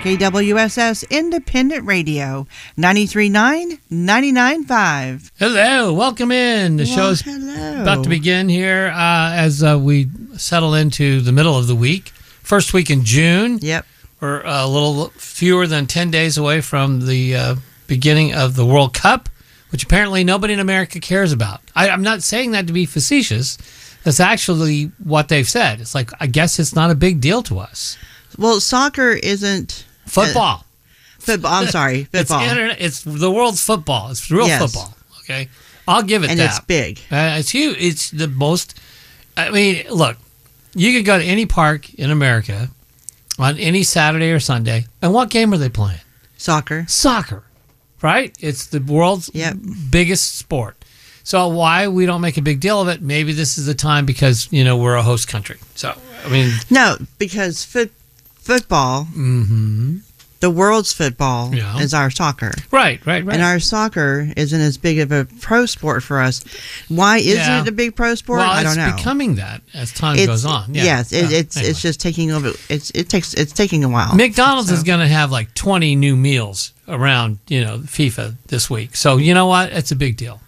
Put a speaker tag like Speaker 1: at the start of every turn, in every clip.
Speaker 1: KWSS Independent Radio, 93.9, 99.5.
Speaker 2: Hello, welcome in. The show's about to begin here as we settle into the middle of the week. First week in June.
Speaker 1: Yep.
Speaker 2: We're a little fewer than 10 days away from the beginning of the World Cup, which apparently nobody in America cares about. I'm not saying that to be facetious. That's actually what they've said. It's like, I guess it's not a big deal to us.
Speaker 1: Well, soccer isn't...
Speaker 2: Football.
Speaker 1: Football. I'm sorry. Football.
Speaker 2: It's the world's football. It's real football. Okay? I'll give it
Speaker 1: and
Speaker 2: that.
Speaker 1: And it's big.
Speaker 2: It's huge. It's the most... I mean, look, you can go to any park in America on any Saturday or Sunday, and what game are they playing?
Speaker 1: Soccer.
Speaker 2: Soccer, right? It's the world's biggest sport. So why we don't make a big deal of it? Maybe this is the time because, you know, we're a host country. So, I mean...
Speaker 1: No, because football, the world's football is our soccer.
Speaker 2: Right.
Speaker 1: And our soccer isn't as big of a pro sport for us. Why isn't it a big pro sport?
Speaker 2: Well,
Speaker 1: I don't know.
Speaker 2: It's becoming that as time goes on. Yeah.
Speaker 1: Yes, it's just taking over. It's taking a while.
Speaker 2: McDonald's is going to have like 20 new meals around, you know, FIFA this week. So you know what? It's a big deal.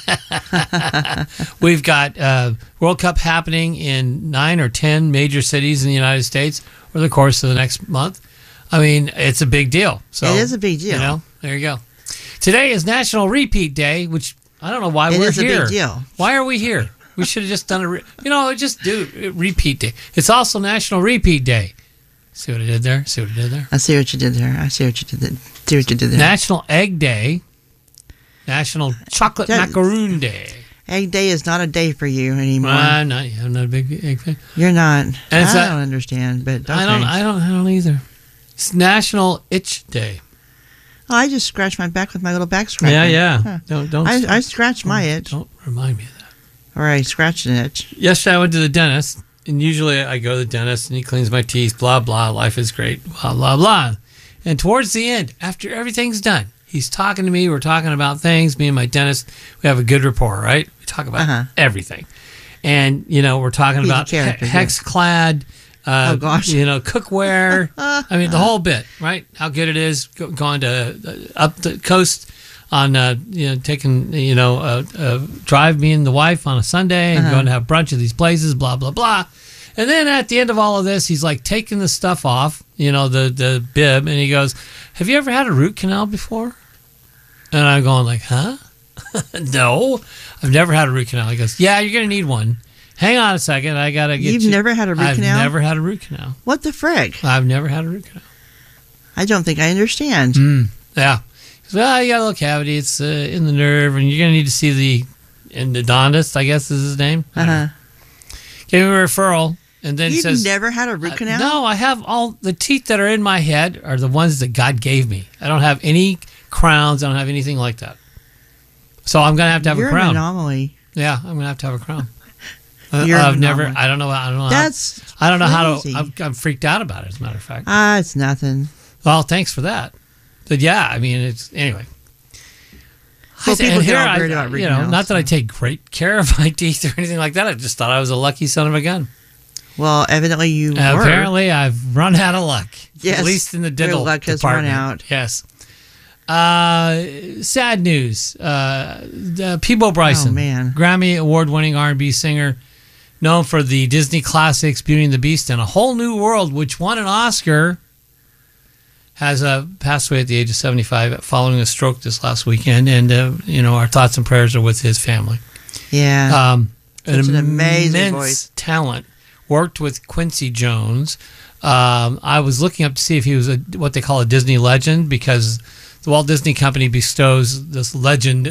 Speaker 2: We've got World Cup happening in 9 or 10 major cities in the United States over the course of the next month. I mean, it's a big deal. So
Speaker 1: it is a big deal.
Speaker 2: You know, there you go. Today is National Repeat Day, which I don't know why we're here.
Speaker 1: It is a big deal.
Speaker 2: Why are we here? We should have just done just do Repeat Day. It's also National Repeat Day. See what I did there?
Speaker 1: I see what you did there.
Speaker 2: National Egg Day. National Chocolate Macaroon Day.
Speaker 1: Egg Day is not a day for you anymore.
Speaker 2: I'm not a big egg fan.
Speaker 1: You're not. I don't understand, but okay.
Speaker 2: I don't either. It's National Itch Day.
Speaker 1: Oh, I just scratched my back with my little back scratcher.
Speaker 2: Yeah.
Speaker 1: Huh.
Speaker 2: Don't.
Speaker 1: I scratched my itch.
Speaker 2: Don't remind me of that.
Speaker 1: Or I scratched an itch.
Speaker 2: Yesterday I went to the dentist, and usually I go to the dentist and he cleans my teeth. Blah blah. Life is great. Blah blah blah. And towards the end, after everything's done, he's talking to me. We're talking about things. Me and my dentist, we have a good rapport, right? We talk about everything. And, you know, we're talking about Hexclad, cookware. I mean, the whole bit, right? How good it is going to up the coast on, taking, drive me and the wife on a Sunday and going to have brunch at these places, blah, blah, blah. And then at the end of all of this, he's like taking the stuff off, the bib, and he goes, "Have you ever had a root canal before?" And I'm going like, huh? No, I've never had a root canal. He goes, "Yeah, you're going to need one. Hang on a second. I got to get
Speaker 1: You've never had a root canal?
Speaker 2: I've never had a root canal.
Speaker 1: What the frick?
Speaker 2: I've never had a root canal.
Speaker 1: I don't think I understand.
Speaker 2: Yeah. He goes, well, you got a little cavity. It's in the nerve, and you're going to need to see the endodontist, I guess is his name. Gave him a referral. And then he says,
Speaker 1: never had a root canal?
Speaker 2: No, I have all the teeth that are in my head are the ones that God gave me. I don't have any crowns. I don't have anything like that. So I'm going to have a crown.
Speaker 1: You're an anomaly.
Speaker 2: Yeah, I'm going to have a crown.
Speaker 1: I've
Speaker 2: never, I don't know.
Speaker 1: That's
Speaker 2: I don't know
Speaker 1: crazy.
Speaker 2: how to, I'm freaked out about it, as a matter of fact.
Speaker 1: It's nothing.
Speaker 2: Well, thanks for that. But yeah, I mean, it's, anyway.
Speaker 1: Well, people get all weird about root canals.
Speaker 2: Not that I take great care of my teeth or anything like that. I just thought I was a lucky son of a gun.
Speaker 1: Well, evidently you were.
Speaker 2: Apparently, I've run out of luck.
Speaker 1: Yes.
Speaker 2: At least in the dental
Speaker 1: Your luck
Speaker 2: department.
Speaker 1: has run out.
Speaker 2: Yes. Sad news. Peabo Bryson, Grammy award-winning R&B singer, known for the Disney classics Beauty and the Beast and A Whole New World, which won an Oscar, has passed away at the age of 75 following a stroke this last weekend. And, our thoughts and prayers are with his family.
Speaker 1: Yeah.
Speaker 2: An
Speaker 1: amazing voice.
Speaker 2: Talent. Worked with Quincy Jones. I was looking up to see if he was what they call a Disney legend, because the Walt Disney Company bestows this legend,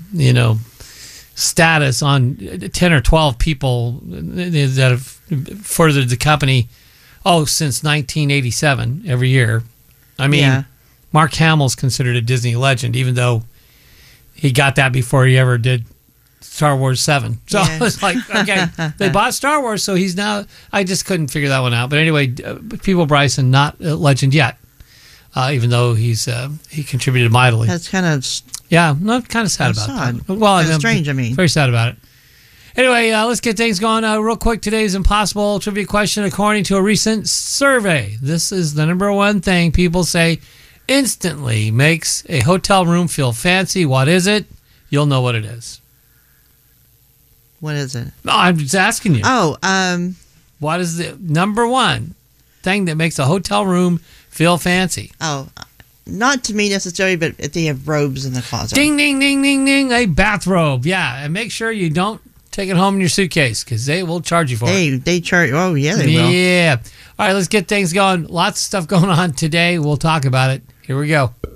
Speaker 2: status on 10 or 12 people that have furthered the company, since 1987, every year. I mean, Mark Hamill's considered a Disney legend, even though he got that before he ever did Star Wars 7. So it's like, okay, they bought Star Wars, so he's now, I just couldn't figure that one out. But anyway, Peabo Bryson, not a legend yet, even though he contributed mightily.
Speaker 1: That's kind of...
Speaker 2: Yeah, I'm not kind of sad about that. Well,
Speaker 1: strange, I mean.
Speaker 2: Very sad about it. Anyway, let's get things going real quick. Today's impossible trivia question. According to a recent survey, this is the number one thing people say instantly makes a hotel room feel fancy. What is it? You'll know what it is.
Speaker 1: What is it?
Speaker 2: No, I'm just asking you.
Speaker 1: Oh,
Speaker 2: what is the number one thing that makes a hotel room feel fancy?
Speaker 1: Oh, not to me necessarily, but if they have robes in the closet.
Speaker 2: Ding, ding, ding, ding, ding. A bathrobe. Yeah, and make sure you don't take it home in your suitcase because they will charge you for it.
Speaker 1: They charge. Oh, yeah, they will.
Speaker 2: Yeah. All right, let's get things going. Lots of stuff going on today. We'll talk about it. Here we go.